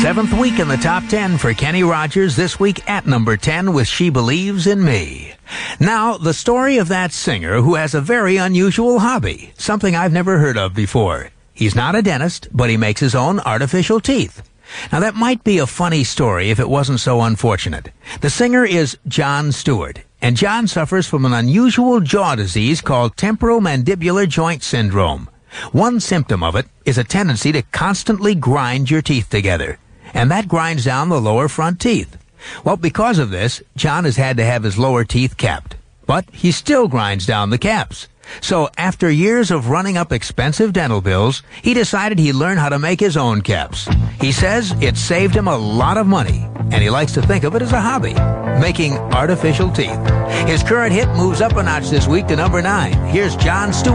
7th week in the top 10 for Kenny Rogers, this week at number 10 with She Believes in Me. Now, the story of that singer who has a very unusual hobby, something I've never heard of before. He's not a dentist, but he makes his own artificial teeth. Now, that might be a funny story if it wasn't so unfortunate. The singer is Jon Stewart, and Jon suffers from an unusual jaw disease called temporomandibular joint syndrome. One symptom of it is a tendency to constantly grind your teeth together, and that grinds down the lower front teeth. Well, because of this, Jon has had to have his lower teeth capped, but he still grinds down the caps. So after years of running up expensive dental bills, he decided he'd learn how to make his own caps. He says it saved him a lot of money, and he likes to think of it as a hobby, making artificial teeth. His current hit moves up a notch this week to number 9. Here's Jon Stewart.